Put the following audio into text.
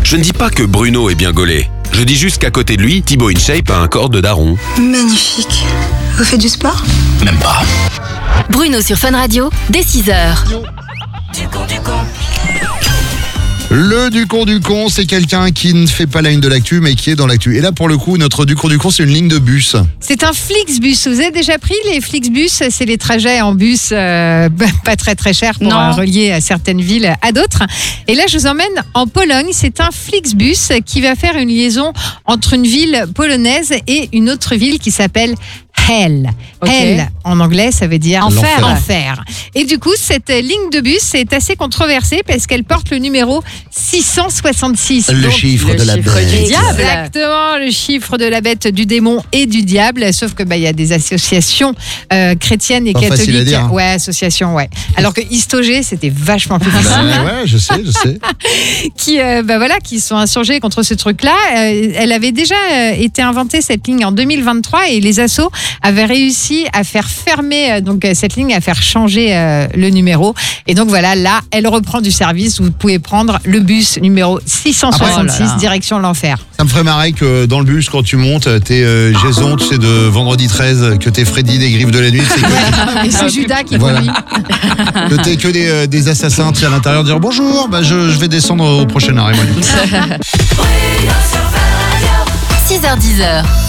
Je ne dis pas que Bruno est bien gaulé. Je dis juste qu'à côté de lui, Thibaut InShape a un corps de daron. Magnifique. Vous faites du sport ? Même pas. Bruno sur Fun Radio, dès 6h. Le du con, c'est quelqu'un qui ne fait pas la une de l'actu, mais qui est dans l'actu. Et là, pour le coup, notre du con, c'est une ligne de bus. C'est un Flixbus. Vous avez déjà pris les Flixbus ? C'est les trajets en bus pas très chers pour relier à certaines villes à d'autres. Et là, je vous emmène en Pologne. C'est un Flixbus qui va faire une liaison entre une ville polonaise et une autre ville qui s'appelle Hell. Okay. Hell, en anglais, ça veut dire enfer. Et du coup, cette ligne de bus est assez controversée parce qu'elle porte le numéro 666. Le chiffre de la bête. Du diable. Exactement, le chiffre de la bête, du démon et du diable. Sauf que il y a des associations chrétiennes et catholiques. Facile à dire, hein. Ouais, associations, ouais. Alors que Histogé, c'était vachement plus facile. Ouais, je sais. qui sont insurgés contre ce truc-là. Elle avait déjà été inventée, cette ligne, en 2023, et les assos avaient réussi à faire fermer cette ligne, à faire changer le numéro. Et donc voilà, là, elle reprend du service. Vous pouvez prendre le bus numéro 666, direction l'enfer. Ça me ferait marrer que dans le bus, quand tu montes, t'es Jason, tu sais, de vendredi 13, que t'es Freddy des Griffes de la Nuit. Et c'est Judas qui conduit. Que t'es que des assassins, tu sais, à l'intérieur, dire bonjour, je vais descendre au prochain arrêt. 6h10.